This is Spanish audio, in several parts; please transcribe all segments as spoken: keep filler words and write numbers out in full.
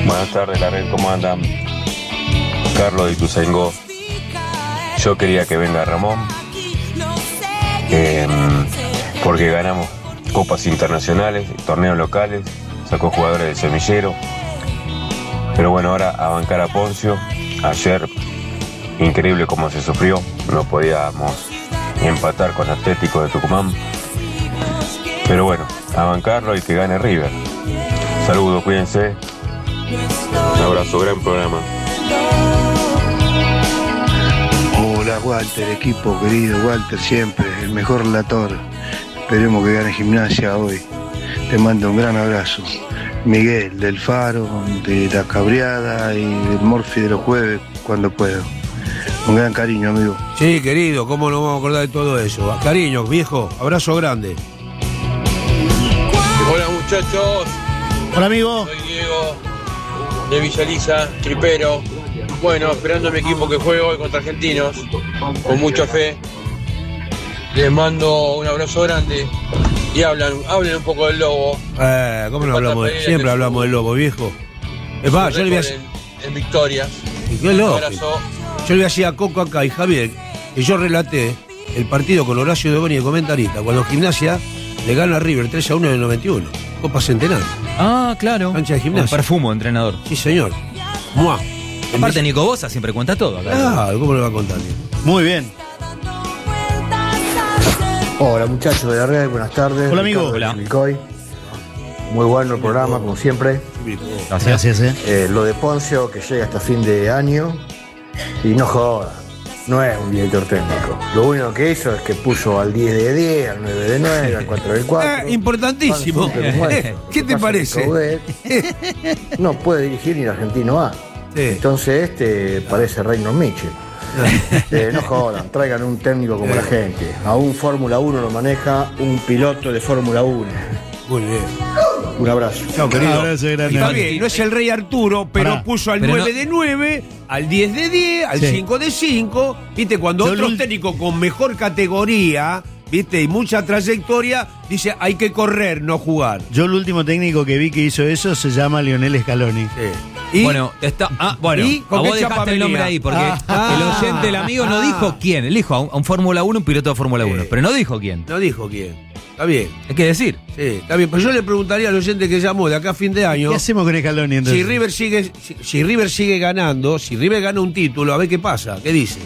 Buenas tardes, la red, ¿cómo andan? Carlos de Ituzaingó. Yo quería que venga Ramón, eh, porque ganamos copas internacionales, torneos locales, sacó jugadores del semillero. Pero bueno, ahora a bancar a Poncio. Ayer, increíble cómo se sufrió, no podíamos empatar con Atlético de Tucumán. Pero bueno, a bancarlo y que gane River. Saludos, cuídense. Un abrazo, gran programa. Hola Walter, equipo querido, Walter siempre, el mejor relator. Esperemos que gane Gimnasia hoy. Te mando un gran abrazo. Miguel, del Faro, de la Cabriada y del Morfi de los jueves, cuando puedo. Un gran cariño, amigo. Sí, querido, ¿cómo no vamos a acordar de todo eso? Cariño, viejo, abrazo grande. Hola muchachos. Hola amigo. Soy Diego, de Villa Elisa, tripero. Bueno, esperando a mi equipo que juegue hoy contra Argentinos, con mucha fe. Les mando un abrazo grande y hablan, hablen un poco del Lobo. Eh, ¿cómo no hablamos? De, siempre hablamos del Lobo, viejo. Es más, yo le voy a hacer... En, en victorias. ¿Qué loco? Yo le voy a decir a Coco acá y Javier que yo relaté el partido con Horacio de Boni de comentarista, cuando Gimnasia le gana a River tres a uno en el noventa y uno. Copa Centenario. Ah, claro. Cancha de Gimnasia. Un perfumo, entrenador. Sí, señor. ¡Mua! Aparte, Nico Bosa siempre cuenta todo acá. Ah, ¿cómo le va a contar? Muy bien. Hola muchachos de la red, buenas tardes. Hola amigo. Hola. Muy bueno el programa, como siempre. Gracias. Gracias eh. Eh, lo de Poncio, que llega hasta fin de año. Y no joda, no es un director técnico. Lo único que hizo es que puso al diez de diez, al nueve de nueve, al cuatro de cuatro. Eh, importantísimo. ¿Qué te parece? Coudet no puede dirigir ni el Argentino A. Sí. Entonces este parece Reynolds Mitchell. Eh, no jodan, traigan un técnico como la gente. A un Fórmula uno lo maneja un piloto de Fórmula uno. Muy bien. Un abrazo. Chao, querido. Un abrazo grande. Está bien, no es el Rey Arturo, pero Pará, puso al nueve no... de nueve, al diez de diez, al sí. cinco de cinco. ¿Viste? Cuando Yo otro l... técnico con mejor categoría, ¿viste? Y mucha trayectoria, dice hay que correr, no jugar. Yo el último técnico que vi que hizo eso se llama Lionel Scaloni. Sí. Y, bueno, está, ah, bueno, ¿y a vos dejaste el nombre ahí, porque ah, el oyente, el amigo, ah, no dijo quién. Él dijo a un, un Fórmula uno, un piloto de Fórmula uno, pero no dijo quién. No dijo quién. Está bien. Hay que decir. Sí, está bien. Pero yo le preguntaría al oyente que llamó de acá a fin de año. ¿Qué hacemos con Scaloni entonces? Si River sigue, si, si River sigue ganando, si River gana un título, a ver qué pasa. ¿Qué dice?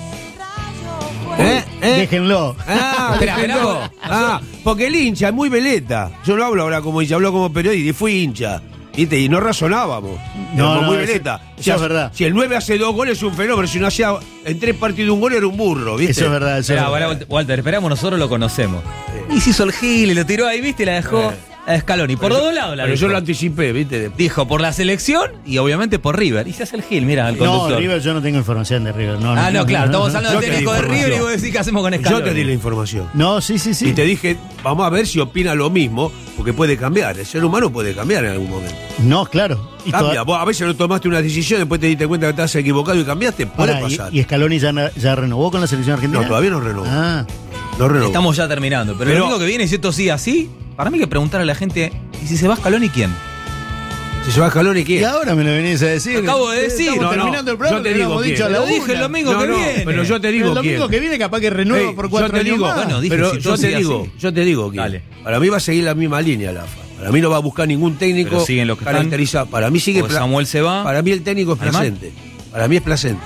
¿Eh? ¿Eh? Déjenlo. Ah, déjenlo. Ah, porque el hincha es muy veleta. Yo no hablo ahora como hincha, hablo como periodista y fui hincha. ¿Viste? Y no razonábamos. No, no, muy eso, veleta. Eso si, es verdad. Si el nueve hace dos goles es un fenómeno, si no hacía en tres partidos un gol era un burro, ¿viste? Eso es verdad. Eso Esperá, es verdad. Walter, Walter, esperamos, nosotros lo conocemos. Sí. Y se hizo el gil y lo tiró ahí, ¿viste? Y la dejó eh. a Scaloni. Por pero dos lados la Pero dejó. yo lo anticipé, ¿viste? Dijo por la selección y obviamente por River. Y se hace el gil, mira, el conductor. No, River yo no tengo información de River. No, ah, no, no claro, no, estamos hablando del técnico de River y vos decís qué hacemos con Scaloni. Yo te di la información. No, sí, sí, sí. Y te dije, vamos a ver si opina lo mismo, porque puede cambiar. El ser humano puede cambiar en algún momento. No, claro. Y Cambia. Vos a veces no tomaste una decisión, después te diste cuenta que estás equivocado y cambiaste. Puede Ahora, pasar. ¿Y, y Scaloni ya, ya renovó con la selección argentina? No, todavía no renovó. Ah. No renovó. Estamos ya terminando. Pero, pero lo único que viene, si esto sigue así, para mí hay que preguntar a la gente, ¿y si se va Scaloni quién? Si se va Scaloni, ¿quién? Y ahora me lo venís a decir. Lo acabo de decir. Estamos no, terminando no. el programa. Yo te digo quién. Dicho lo dije el domingo no, que no, viene. Pero yo te digo el quién. domingo que viene capaz que renuevo hey, por cuatro yo te años digo, más. Bueno, dije, pero si yo te digo, así. yo te digo quién. Dale. Para mí va a seguir la misma línea la A F A. Para mí no va a buscar ningún técnico pero siguen los que caracterizado. Están, para mí sigue Pla- Samuel se va. Para mí el técnico es Placente. Para mí es Placente.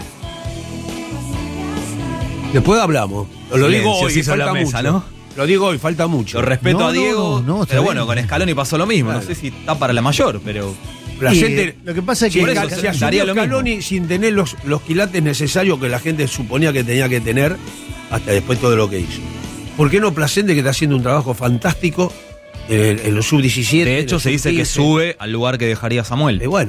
Después hablamos. Lo Silencio, digo hoy, se hizo falta la mesa, mucho. ¿no? Lo digo hoy, falta mucho. Lo respeto no, a Diego, no, no, pero bien. bueno, con Scaloni pasó lo mismo. Claro. No sé si está para la mayor, pero... Placente, lo que pasa es que si, eso, si asumió lo Scaloni mismo. sin tener los, los quilates necesarios que la gente suponía que tenía que tener hasta después todo lo que hizo. ¿Por qué no Placente, que está haciendo un trabajo fantástico en, en los sub diecisiete? De hecho, se dice que sube al lugar que dejaría Samuel. Eh, bueno,